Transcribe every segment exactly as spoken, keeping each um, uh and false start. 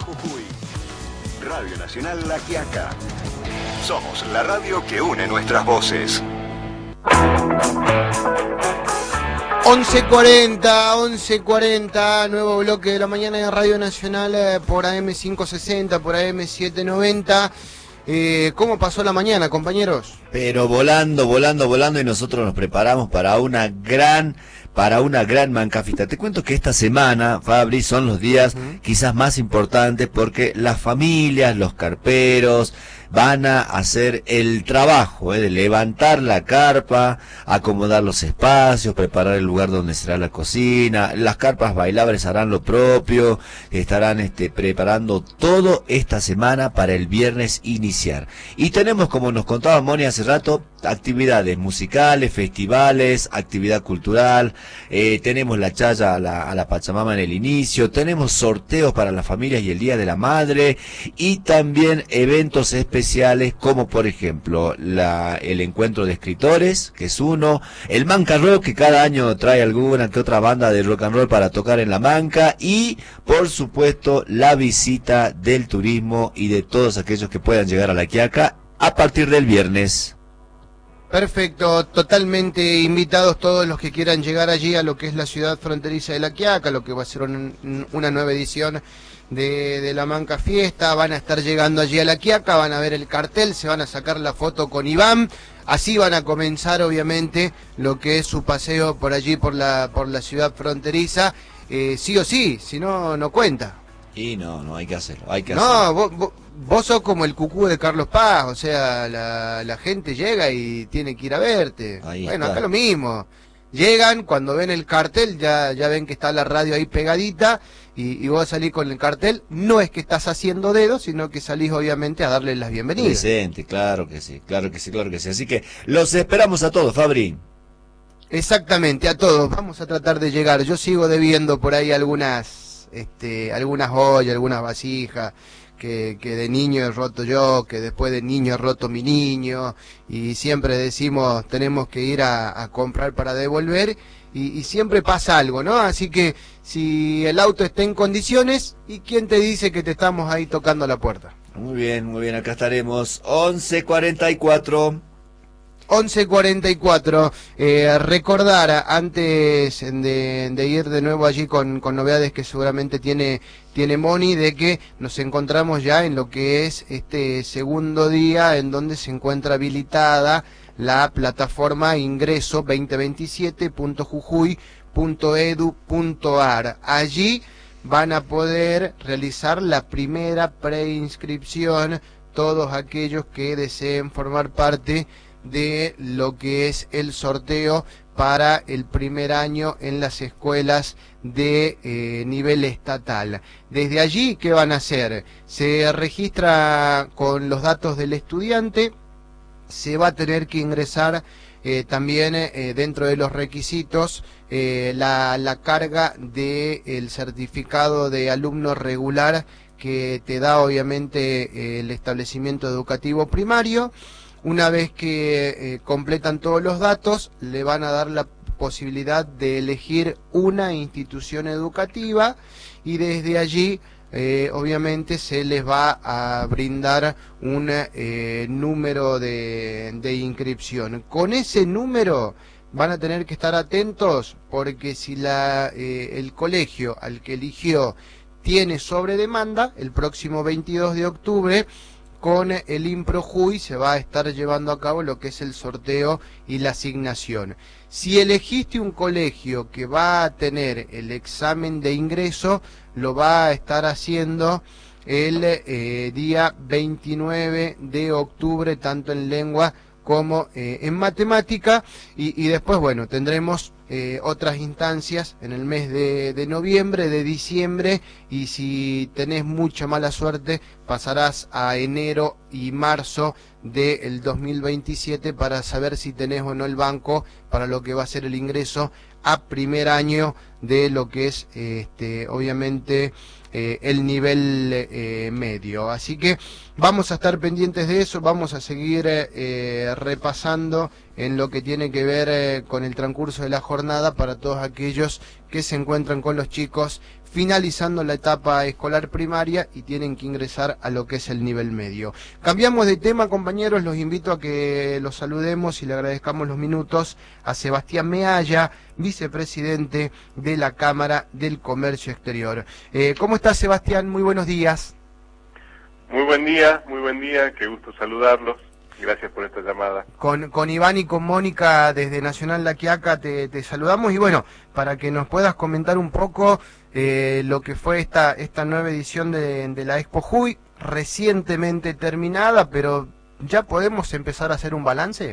Jujuy. Radio Nacional La Quiaca. Somos la radio que une nuestras voces. once cuarenta, once cuarenta, nuevo bloque de la mañana de Radio Nacional eh, por A M quinientos sesenta, por A M setecientos noventa. Eh, ¿Cómo pasó la mañana, compañeros? Pero volando, volando, volando, y nosotros nos preparamos para una gran, para una gran mancafita. Te cuento que esta semana, Fabri, son los días uh-huh. quizás más importantes porque las familias, los carperos, van a hacer el trabajo eh, de levantar la carpa, acomodar los espacios, preparar el lugar donde será la cocina. Las carpas bailables harán lo propio, estarán este, preparando todo esta semana para el viernes iniciar. Y tenemos, como nos contaba Moni hace rato, actividades musicales, festivales, actividad cultural, eh, tenemos la chaya a la, a la Pachamama en el inicio, tenemos sorteos para las familias y el Día de la Madre, y también eventos especiales especiales como por ejemplo la, el encuentro de escritores, que es uno, el Manca Rock, que cada año trae alguna que otra banda de rock and roll para tocar en la Manca, y por supuesto la visita del turismo y de todos aquellos que puedan llegar a La Quiaca a partir del viernes. Perfecto, totalmente invitados todos los que quieran llegar allí a lo que es la ciudad fronteriza de La Quiaca, lo que va a ser un, una nueva edición de, de la Manca Fiesta. Van a estar llegando allí a La Quiaca, van a ver el cartel, se van a sacar la foto con Iván, así van a comenzar obviamente lo que es su paseo por allí, por la, por la ciudad fronteriza, eh, sí o sí, si no, no cuenta. Y no, no hay que hacerlo, hay que no, hacerlo. Vos, vos, vos sos como el cucú de Carlos Paz, o sea, la, la gente llega y tiene que ir a verte. Ahí bueno, está. Acá lo mismo. Llegan, cuando ven el cartel, ya, ya ven que está la radio ahí pegadita, y, y vos salís con el cartel. No es que estás haciendo dedos, sino que salís obviamente a darles las bienvenidas. Presente, claro que sí, claro que sí, claro que sí. Así que los esperamos a todos, Fabri. Exactamente, a todos. Vamos a tratar de llegar. Yo sigo debiendo por ahí algunas, este, algunas ollas, algunas vasijas, que, que de niño he roto yo, que después de niño he roto mi niño, y siempre decimos tenemos que ir a, a comprar para devolver, y, y siempre pasa algo, ¿no? Así que si el auto está en condiciones, ¿y quién te dice que te estamos ahí tocando la puerta? Muy bien, muy bien, acá estaremos. once cuarenta y cuatro. once cuarenta y cuatro, eh, recordar antes de, de ir de nuevo allí con, con novedades que seguramente tiene, tiene Moni, de que nos encontramos ya en lo que es este segundo día en donde se encuentra habilitada la plataforma ingreso veinte veintisiete punto jujuy punto edu punto ar. Allí van a poder realizar la primera preinscripción todos aquellos que deseen formar parte de lo que es el sorteo para el primer año en las escuelas de eh, nivel estatal. Desde allí, ¿qué van a hacer? Se registra con los datos del estudiante, se va a tener que ingresar eh, también eh, dentro de los requisitos eh, la, la carga del certificado de alumno regular que te da obviamente eh, el establecimiento educativo primario. Una vez que eh, completan todos los datos, le van a dar la posibilidad de elegir una institución educativa, y desde allí eh, obviamente se les va a brindar un eh, número de, de inscripción. Con ese número van a tener que estar atentos, porque si la, eh, el colegio al que eligió tiene sobredemanda, el próximo veintidós de octubre con el IMPROJUY se va a estar llevando a cabo lo que es el sorteo y la asignación. Si elegiste un colegio que va a tener el examen de ingreso, lo va a estar haciendo el eh, día veintinueve de octubre, tanto en lengua como eh, en matemática, y, y después, bueno, tendremos eh, otras instancias en el mes de, de noviembre, de diciembre, y si tenés mucha mala suerte, pasarás a enero y marzo del dos mil veintisiete para saber si tenés o no el banco para lo que va a ser el ingreso a primer año de lo que es, este, obviamente, Eh, el nivel eh, medio. Así que vamos a estar pendientes de eso, vamos a seguir eh, repasando en lo que tiene que ver eh, con el transcurso de la jornada para todos aquellos que se encuentran con los chicos finalizando la etapa escolar primaria y tienen que ingresar a lo que es el nivel medio. Cambiamos de tema, compañeros, los invito a que los saludemos y le agradezcamos los minutos a Sebastián Mealla, vicepresidente de la Cámara del Comercio Exterior. Eh, ¿Cómo está, Sebastián? Muy buenos días. Muy buen día, muy buen día, qué gusto saludarlos. Gracias por esta llamada. Con, con Iván y con Mónica desde Nacional La Quiaca te, te saludamos y bueno, para que nos puedas comentar un poco eh, lo que fue esta esta nueva edición de, de la Expo Jujuy, recientemente terminada, pero ¿ya podemos empezar a hacer un balance?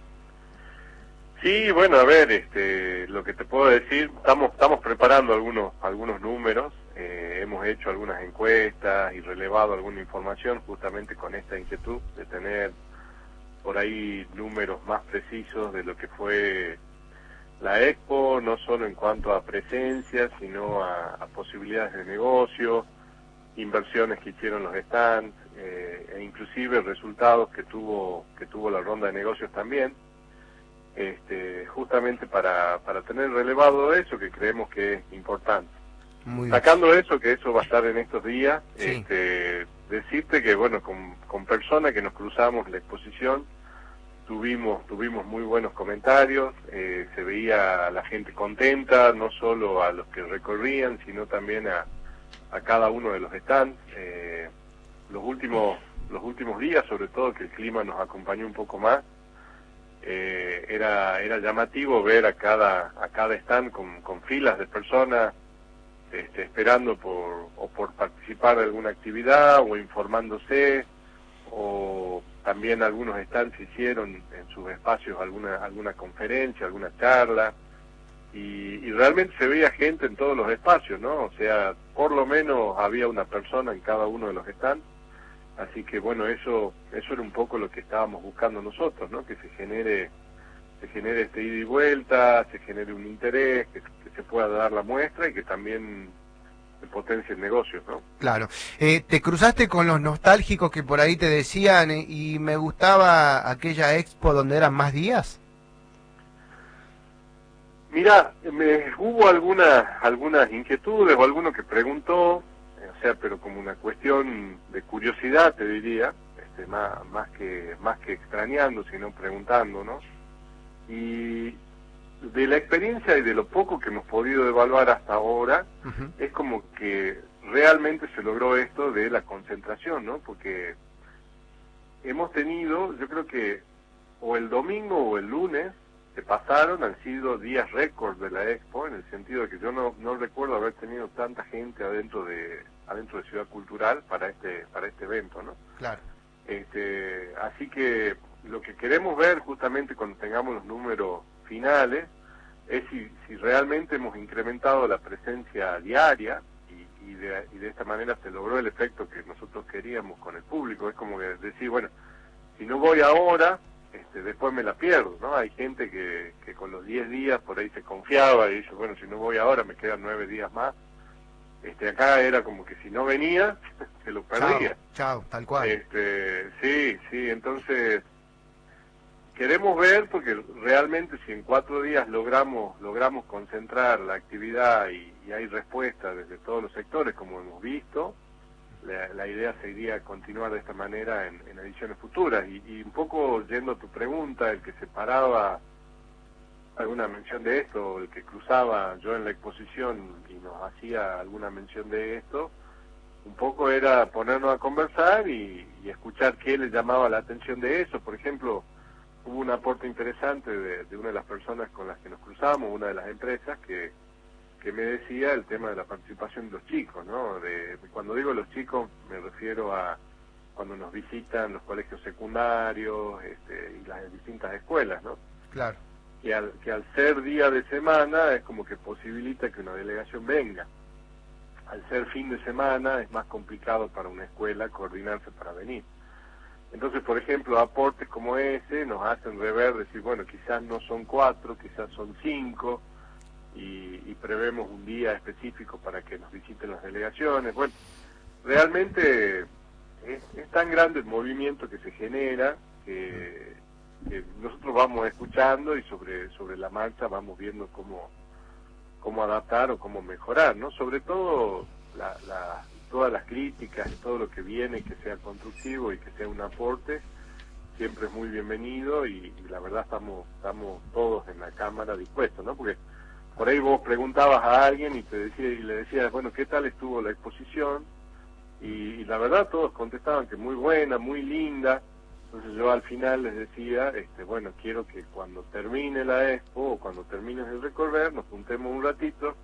Sí, bueno, a ver, este, lo que te puedo decir, estamos estamos preparando algunos algunos números, eh, hemos hecho algunas encuestas y relevado alguna información justamente con esta inquietud de tener por ahí números más precisos de lo que fue la Expo, no solo en cuanto a presencia, sino a, a posibilidades de negocio, inversiones que hicieron los stands, eh, e inclusive resultados que tuvo que tuvo la ronda de negocios también, este, justamente para, para tener relevado eso que creemos que es importante. Muy Sacando eso, que eso va a estar en estos días, sí. este, decirte que bueno, con, con personas que nos cruzamos la exposición, tuvimos tuvimos muy buenos comentarios, eh, se veía a la gente contenta, no solo a los que recorrían, sino también a, a cada uno de los stands. Eh, los últimos los últimos días, sobre todo que el clima nos acompañó un poco más, eh, era era llamativo ver a cada a cada stand con, con filas de personas este, esperando por o por participar de alguna actividad o informándose, o también algunos stands hicieron en sus espacios alguna alguna conferencia, alguna charla, y, y realmente se veía gente en todos los espacios, ¿no? O sea, por lo menos había una persona en cada uno de los stands, así que bueno, eso eso era un poco lo que estábamos buscando nosotros, ¿no? Que se genere se genere este ida y vuelta, se genere un interés, que, que se pueda dar la muestra y que también potencia el negocio, ¿no? Claro. Eh, te cruzaste con los nostálgicos que por ahí te decían eh, y me gustaba aquella expo donde eran más días. Mira, me, hubo algunas algunas inquietudes o alguno que preguntó, eh, o sea, pero como una cuestión de curiosidad, te diría, este, más más que más que extrañando, sino preguntando, ¿no? Y de la experiencia y de lo poco que hemos podido evaluar hasta ahora, uh-huh. es como que realmente se logró esto de la concentración, ¿no? Porque hemos tenido, yo creo que o el domingo o el lunes que pasaron han sido días récord de la Expo, en el sentido de que yo no no recuerdo haber tenido tanta gente adentro de adentro de Ciudad Cultural para este para este evento, ¿no? Claro. Este, así que lo que queremos ver justamente cuando tengamos los números finales es si, si realmente hemos incrementado la presencia diaria y, y, de, y de esta manera se logró el efecto que nosotros queríamos con el público. Es como que decir, bueno, si no voy ahora, este, después me la pierdo, ¿no? Hay gente que, que con los diez días por ahí se confiaba y dice, bueno, si no voy ahora me quedan nueve días más. Este, acá era como que si no venía, se lo perdía. Chao, chao, tal cual. Este, sí, sí, entonces queremos ver, porque realmente si en cuatro días logramos logramos concentrar la actividad y, y hay respuesta desde todos los sectores, como hemos visto, la, la idea sería continuar de esta manera en, en ediciones futuras. Y, y un poco yendo a tu pregunta, el que separaba alguna mención de esto, el que cruzaba yo en la exposición y nos hacía alguna mención de esto, un poco era ponernos a conversar y, y escuchar qué le llamaba la atención de eso. Por ejemplo, hubo un aporte interesante de, de una de las personas con las que nos cruzamos, una de las empresas, que, que me decía el tema de la participación de los chicos, ¿no? De, cuando digo los chicos, me refiero a cuando nos visitan los colegios secundarios este, y las distintas escuelas, ¿no? Claro. Que al, que al ser día de semana es como que posibilita que una delegación venga. Al ser fin de semana es más complicado para una escuela coordinarse para venir. Entonces, por ejemplo, aportes como ese nos hacen rever, decir, bueno, quizás no son cuatro, quizás son cinco, y, y prevemos un día específico para que nos visiten las delegaciones. Bueno, realmente es, es tan grande el movimiento que se genera que, que nosotros vamos escuchando y sobre sobre la marcha vamos viendo cómo cómo adaptar o cómo mejorar, ¿no? Sobre todo la, la, todas las críticas y todo lo que viene, que sea constructivo y que sea un aporte, siempre es muy bienvenido y, y la verdad estamos estamos todos en la Cámara dispuestos, ¿no? Porque por ahí vos preguntabas a alguien y te decía y le decías, bueno, ¿qué tal estuvo la exposición? Y, y la verdad todos contestaban que muy buena, muy linda. Entonces yo al final les decía, este, bueno, quiero que cuando termine la expo o cuando termines de recorrer, nos juntemos un ratito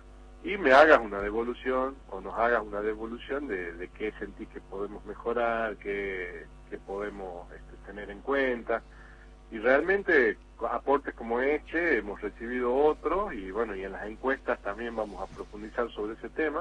y me hagas una devolución o nos hagas una devolución de, de qué sentís que podemos mejorar, qué, qué podemos este, tener en cuenta. Y realmente aportes como este hemos recibido otros y bueno, y en las encuestas también vamos a profundizar sobre ese tema.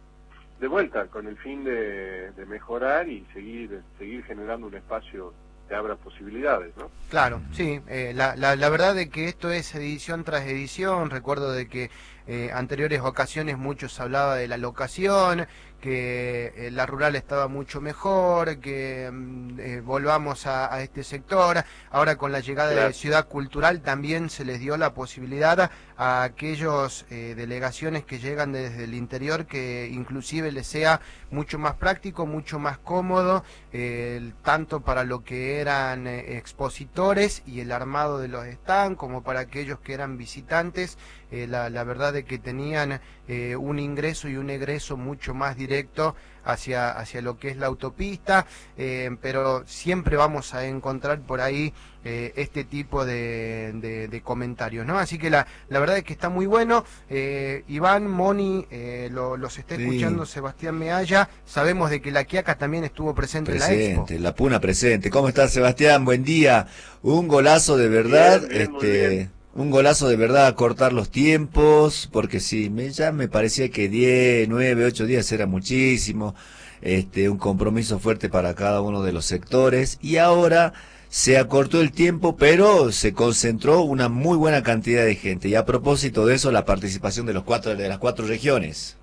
De vuelta, con el fin de, de mejorar y seguir seguir generando un espacio que abra posibilidades, ¿no? Claro, sí, eh, la, la, la verdad de que esto es edición tras edición. Recuerdo de que eh, anteriores ocasiones muchos hablaba de la locación, que eh, la rural estaba mucho mejor, que mm, eh, volvamos a, a este sector. Ahora con la llegada Claro. de Ciudad Cultural también se les dio la posibilidad a aquellos eh, delegaciones que llegan desde el interior que inclusive les sea mucho más práctico, mucho más cómodo, eh, tanto para lo que eran eh, expositores y el armado de los stands, como para aquellos que eran visitantes. Eh, la, la verdad de que tenían eh, un ingreso y un egreso mucho más directo hacia, hacia lo que es la autopista, eh, pero siempre vamos a encontrar por ahí eh, este tipo de, de, de comentarios, ¿no? Así que la, la verdad es que está muy bueno. eh, Iván, Moni, eh, lo, los está Sí. escuchando Sebastián Mealla. Sabemos de que la Quiaca también estuvo presente, en la Expo. Presente, la Puna presente. ¿Cómo estás, Sebastián? Buen día. Un golazo de verdad, Bien, bien, muy este, bien. un golazo de verdad a cortar los tiempos, porque sí, me, ya me parecía que diez, nueve, ocho días era muchísimo, este, un compromiso fuerte para cada uno de los sectores, y ahora se acortó el tiempo, pero se concentró una muy buena cantidad de gente. Y a propósito de eso, la participación de los cuatro, de las cuatro regiones.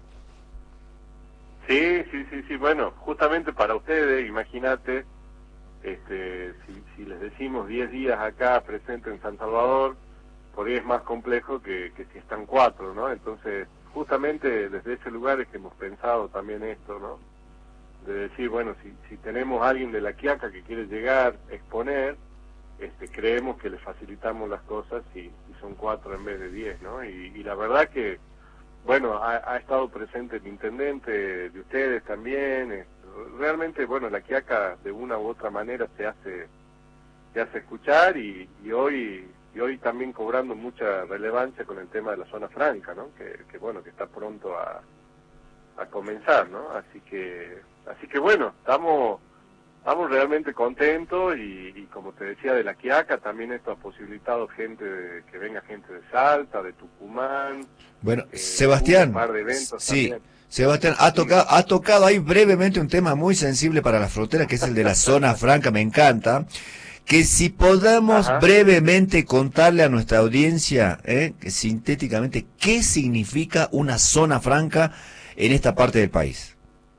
Sí, sí, sí, sí, bueno, justamente para ustedes, imagínate, este, si, si les decimos diez días acá presente en San Salvador, por ahí es más complejo que, que si están cuatro, ¿no? Entonces, justamente desde ese lugar es que hemos pensado también esto, ¿no? De decir, bueno, si, si tenemos a alguien de la Quiaca que quiere llegar, exponer, este, creemos que le facilitamos las cosas si, si son cuatro en vez de diez, ¿no? Y, y la verdad que, bueno, ha, ha estado presente el intendente de ustedes también. eh, Realmente, bueno, la Quiaca de una u otra manera se hace se hace escuchar y, y hoy y hoy también cobrando mucha relevancia con el tema de la zona franca, ¿no? Que, que bueno, que está pronto a, a comenzar, ¿no? Así que así que bueno, estamos estamos realmente contentos y, y como te decía de la Quiaca, también esto ha posibilitado gente de, que venga gente de Salta, de Tucumán. Bueno, eh, Sebastián, un par de eventos sí, también. Sebastián, ha tocado, ha tocado ahí brevemente un tema muy sensible para la frontera, que es el de la zona franca, me encanta. Que si podamos Ajá. brevemente contarle a nuestra audiencia, eh, que sintéticamente, qué significa una zona franca en esta parte del país.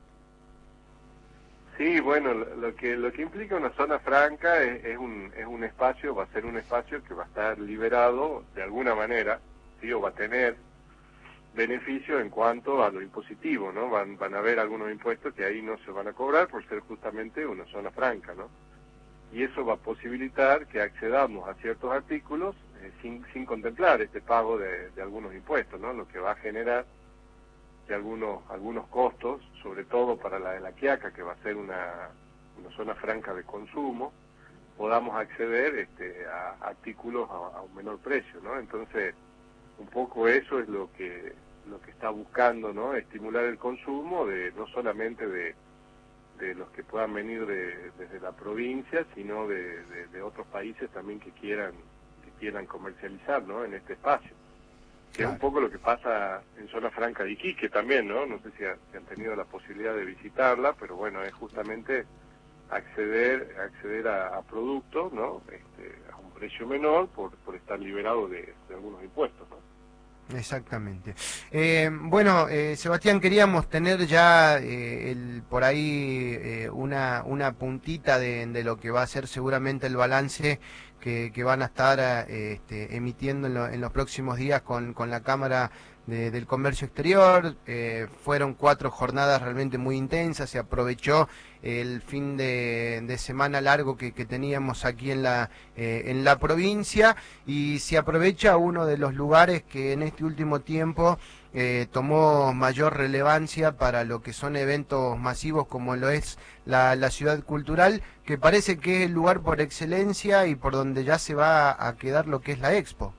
Sí, bueno, lo lo que lo que implica una zona franca es, es un es un espacio, va a ser un espacio que va a estar liberado de alguna manera, sí, o va a tener beneficio en cuanto a lo impositivo, ¿no? Van van a haber algunos impuestos que ahí no se van a cobrar por ser justamente una zona franca, ¿no? Y eso va a posibilitar que accedamos a ciertos artículos eh, sin sin contemplar este pago de, de algunos impuestos, ¿no? Lo que va a generar que algunos algunos costos, sobre todo para la de la Quiaca, que va a ser una, una zona franca de consumo, podamos acceder este, a artículos a, a un menor precio, ¿no? Entonces, un poco eso es lo que lo que está buscando, ¿no? Estimular el consumo de no solamente de, de los que puedan venir de, desde la provincia, sino de, de, de otros países también que quieran que quieran comercializar, ¿no? En este espacio. Que Claro. es un poco lo que pasa en Zona Franca de Iquique también, ¿no? No sé si, ha- si han tenido la posibilidad de visitarla, pero bueno, es justamente acceder acceder a, a productos, ¿no? Este, a un precio menor por, por estar liberado de, de algunos impuestos, ¿no? Exactamente. Eh, bueno, eh, Sebastián, queríamos tener ya eh, el, por ahí eh, una, una puntita de, de lo que va a ser seguramente el balance que, que van a estar eh, este, emitiendo en, lo- en los próximos días con, con la Cámara de, del comercio exterior. Eh, fueron cuatro jornadas realmente muy intensas, se aprovechó el fin de, de semana largo que, que teníamos aquí en la, eh, en la provincia, y se aprovecha uno de los lugares que en este último tiempo eh, tomó mayor relevancia para lo que son eventos masivos como lo es la, la ciudad cultural, que parece que es el lugar por excelencia y por donde ya se va a quedar lo que es la Expo.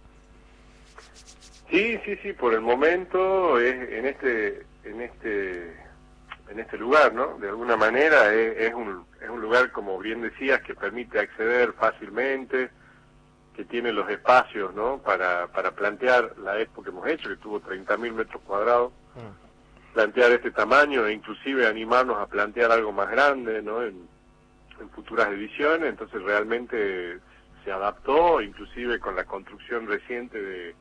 Sí, sí, sí, por el momento es en este, en este, en este lugar, ¿no? De alguna manera es, es un, es un lugar, como bien decías, que permite acceder fácilmente, que tiene los espacios, ¿no? Para, para plantear la expo que hemos hecho, que tuvo treinta mil metros cuadrados, mm. plantear este tamaño e inclusive animarnos a plantear algo más grande, ¿no? En, en futuras ediciones, entonces realmente se adaptó, inclusive con la construcción reciente de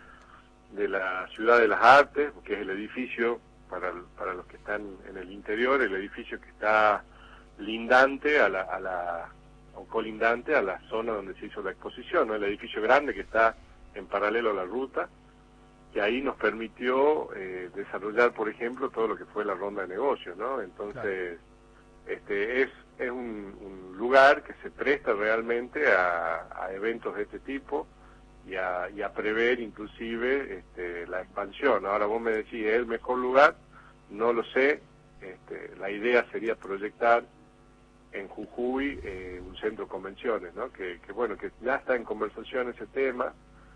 de la Ciudad de las Artes, que es el edificio, para, para los que están en el interior, el edificio que está lindante a la, a la, o colindante a la zona donde se hizo la exposición, ¿no? El edificio grande que está en paralelo a la ruta, que ahí nos permitió eh, desarrollar, por ejemplo, todo lo que fue la ronda de negocios, ¿no? Entonces, claro. este es, es un, un lugar que se presta realmente a, a eventos de este tipo, Y a, y a prever inclusive este, la expansión. Ahora vos me decís, ¿es el mejor lugar? No lo sé. Este, la idea sería proyectar en Jujuy eh, un centro de convenciones, ¿no? Que, que bueno, que ya está en conversación ese tema,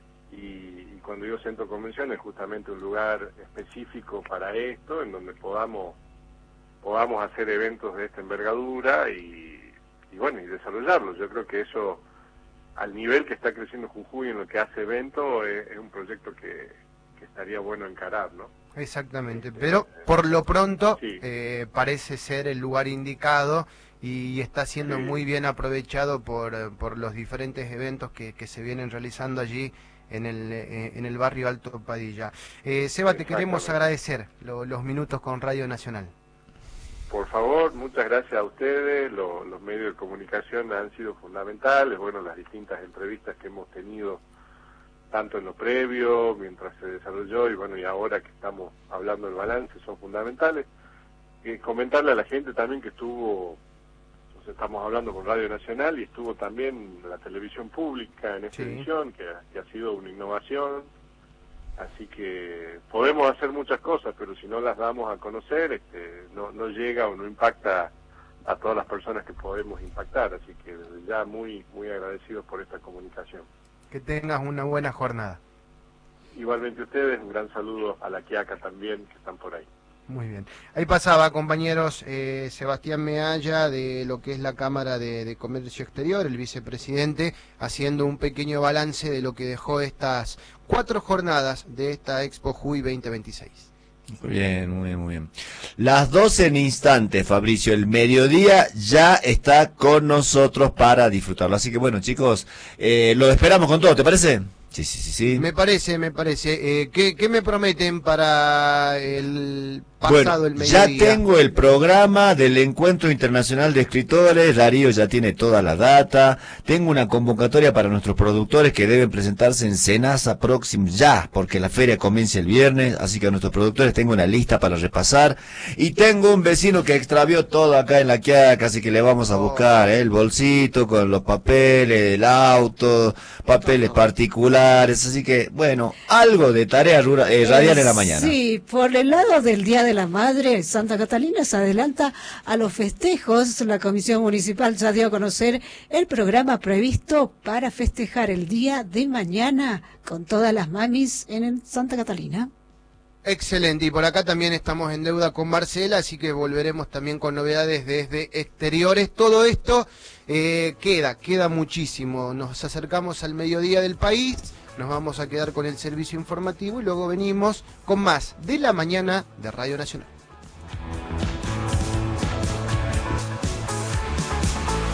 y, y cuando digo centro de convenciones es justamente un lugar específico para esto, en donde podamos podamos hacer eventos de esta envergadura y, y bueno, y desarrollarlos. Yo creo que eso, al nivel que está creciendo Jujuy en lo que hace evento, es, es un proyecto que, que estaría bueno encarar, ¿no? Exactamente, pero por lo pronto sí. eh, parece ser el lugar indicado y está siendo sí. muy bien aprovechado por, por los diferentes eventos que, que se vienen realizando allí en el, eh, en el barrio Alto Padilla. Eh, Seba, te queremos agradecer lo, los minutos con Radio Nacional. Por favor, muchas gracias a ustedes. Lo, los medios de comunicación han sido fundamentales. Bueno, las distintas entrevistas que hemos tenido, tanto en lo previo, mientras se desarrolló, y bueno, y ahora que estamos hablando del balance, son fundamentales. Eh, comentarle a la gente también que estuvo, nos estamos hablando con Radio Nacional, y estuvo también la televisión pública en esta sí. edición, que, que ha sido una innovación. Así que podemos hacer muchas cosas, pero si no las damos a conocer, este, no, no llega o no impacta a todas las personas que podemos impactar. Así que desde ya muy, muy agradecidos por esta comunicación. Que tengas una buena jornada. Igualmente ustedes, un gran saludo a la Quiaca también, que están por ahí. Muy bien. Ahí pasaba, compañeros, eh, Sebastián Mealla, de lo que es la Cámara de, de Comercio Exterior, el vicepresidente, haciendo un pequeño balance de lo que dejó estas cuatro jornadas de esta Expo Jujuy veinte veintiséis. Muy bien, muy bien, muy bien. Las doce en instantes, Fabricio, el mediodía ya está con nosotros para disfrutarlo. Así que bueno, chicos, eh, lo esperamos con todo, ¿te parece? Sí, sí, sí, sí. Me parece, me parece. Eh, ¿qué, ¿Qué me prometen para el pasado, bueno, el mediodía? Ya tengo el programa del Encuentro Internacional de Escritores. Darío ya tiene toda la data. Tengo una convocatoria para nuestros productores que deben presentarse en Senasa próximo ya, porque la feria comienza el viernes. Así que a nuestros productores tengo una lista para repasar. Y tengo un vecino que extravió todo acá en la Quiaca, así que le vamos a buscar ¿eh? el bolsito con los papeles del auto, papeles no, no. particulares. Así que, bueno, algo de tarea rura, eh, radial en la mañana. Sí, por el lado del Día de la Madre, Santa Catalina se adelanta a los festejos. La Comisión Municipal ya dio a conocer el programa previsto para festejar el día de mañana con todas las mamis en Santa Catalina. Excelente, y por acá también estamos en deuda con Marcela, así que volveremos también con novedades desde exteriores. Todo esto eh, queda, queda muchísimo. Nos acercamos al mediodía del país, nos vamos a quedar con el servicio informativo y luego venimos con más de la mañana de Radio Nacional.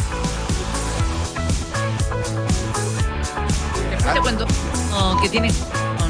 Después te cuento oh, que tiene...